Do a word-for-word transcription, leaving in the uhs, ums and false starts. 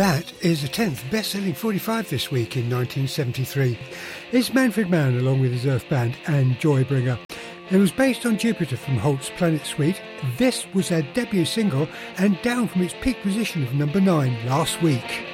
That is the tenth best-selling forty-five this week in nineteen seventy-three. It's Manfred Mann along with his Earth Band and Joybringer. It was based on Jupiter from Holt's Planet Suite. This was their debut single and down from its peak position of number nine last week.